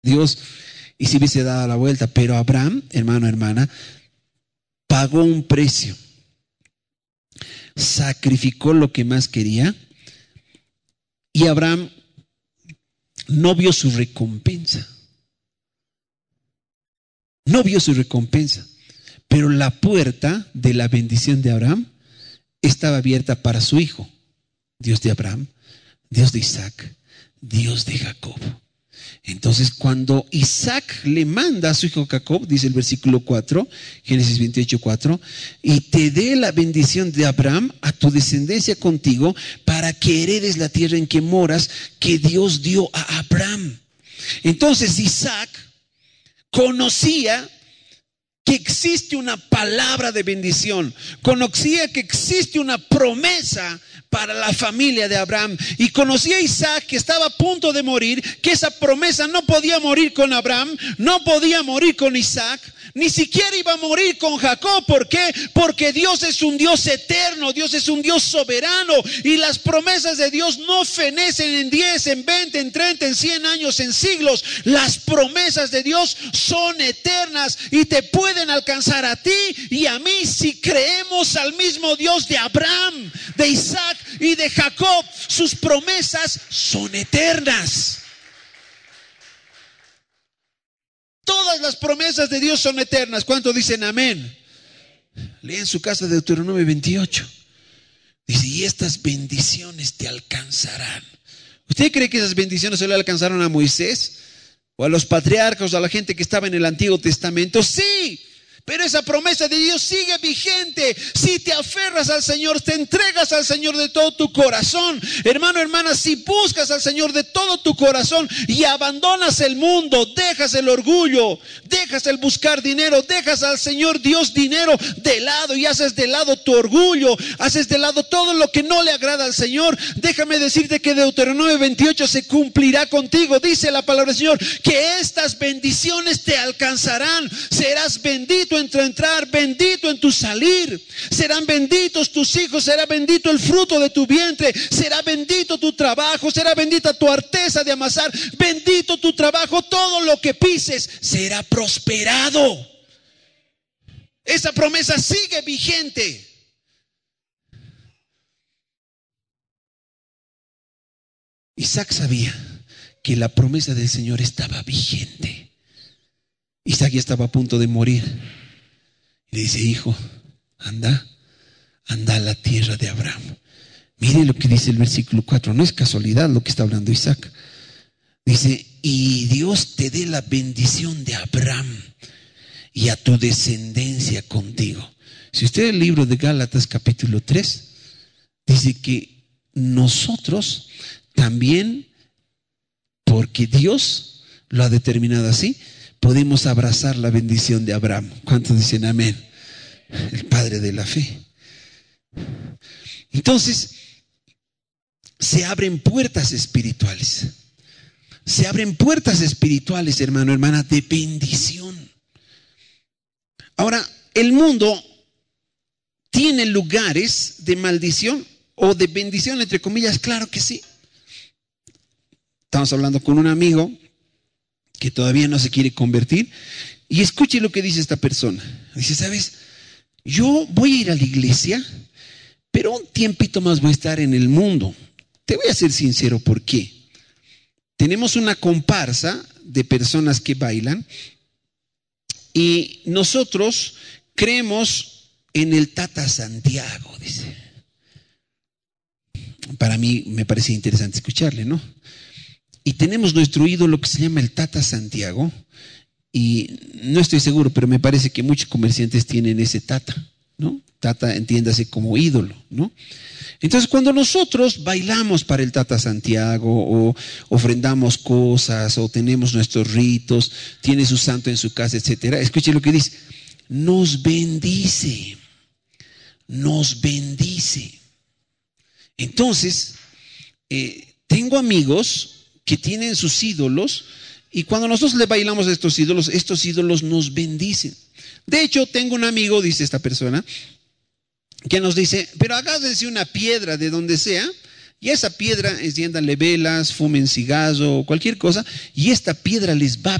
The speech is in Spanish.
Dios y si hubiese dado la vuelta. Pero Abraham, hermano, hermana, pagó un precio. Sacrificó lo que más quería. Y Abraham no vio su recompensa. No vio su recompensa. Pero la puerta de la bendición de Abraham estaba abierta para su hijo. Dios de Abraham, Dios de Isaac, Dios de Jacob. Entonces cuando Isaac le manda a su hijo Jacob, dice el versículo 4, Génesis 28, 4, y te dé la bendición de Abraham a tu descendencia contigo para que heredes la tierra en que moras, que Dios dio a Abraham. Entonces Isaac conocía que existe una palabra de bendición, conocía que existe una promesa para la familia de Abraham, y conocía a Isaac que estaba a punto de morir, que esa promesa no podía morir con Abraham, no podía morir con Isaac, ni siquiera iba a morir con Jacob. ¿Por qué? Porque Dios es un Dios eterno, Dios es un Dios soberano, y las promesas de Dios no fenecen en 10, en 20, en 30, en 100 años, en siglos. Las promesas de Dios son eternas y te pueden alcanzar a ti y a mí si creemos al mismo Dios de Abraham, de Isaac y de Jacob. Sus promesas son eternas. Todas las promesas de Dios son eternas. ¿Cuántos dicen amén? Leen en su casa Deuteronomio 28. Dice, y estas bendiciones te alcanzarán. ¿Usted cree que esas bendiciones se le alcanzaron a Moisés? ¿O a los patriarcas, o a la gente que estaba en el Antiguo Testamento? Sí. Pero esa promesa de Dios sigue vigente si te aferras al Señor, te entregas al Señor de todo tu corazón. Hermano, hermana, si buscas al Señor de todo tu corazón y abandonas el mundo, dejas el orgullo, dejas el buscar dinero, dejas al Señor Dios dinero de lado y haces de lado tu orgullo, haces de lado todo lo que no le agrada al Señor, déjame decirte que Deuteronomio 28 se cumplirá contigo. Dice la palabra del Señor que estas bendiciones te alcanzarán. Serás bendito en tu entrar, bendito en tu salir. Serán benditos tus hijos, será bendito el fruto de tu vientre, será bendito tu trabajo, será bendita tu arteza de amasar, bendito tu trabajo, todo lo que pises será prosperado. Esa promesa sigue vigente. Isaac sabía que la promesa del Señor estaba vigente. Isaac ya estaba a punto de morir. Le dice, hijo, anda a la tierra de Abraham. Mire lo que dice el versículo 4. No es casualidad lo que está hablando Isaac. Dice, y Dios te dé la bendición de Abraham y a tu descendencia contigo. Si usted el libro de Gálatas capítulo 3, dice que nosotros también, porque Dios lo ha determinado así, podemos abrazar la bendición de Abraham. ¿Cuántos dicen amén? El padre de la fe. Entonces, se abren puertas espirituales. Se abren puertas espirituales, hermano, hermana, de bendición. Ahora, el mundo tiene lugares de maldición o de bendición, entre comillas. Claro que sí. Estamos hablando con un amigo que todavía no se quiere convertir, y escuche lo que dice esta persona. Dice, ¿sabes? Yo voy a ir a la iglesia, pero un tiempito más voy a estar en el mundo. Te voy a ser sincero, ¿por qué? Tenemos una comparsa de personas que bailan y nosotros creemos en el Tata Santiago, dice. Para mí me parece interesante escucharle, ¿no? Y tenemos nuestro ídolo que se llama el Tata Santiago, y no estoy seguro, pero me parece que muchos comerciantes tienen ese Tata, ¿no? Tata, entiéndase como ídolo, ¿no? Entonces, cuando nosotros bailamos para el Tata Santiago, o ofrendamos cosas, o tenemos nuestros ritos, tiene su santo en su casa, etcétera, escuche lo que dice: nos bendice, nos bendice. Entonces, tengo amigos que tienen sus ídolos, y cuando nosotros le bailamos a estos ídolos nos bendicen. De hecho, tengo un amigo, dice esta persona, que nos dice, pero agárrense una piedra de donde sea Y a esa piedra enciéndanle velas, fumen cigarro, cualquier cosa, y esta piedra les va a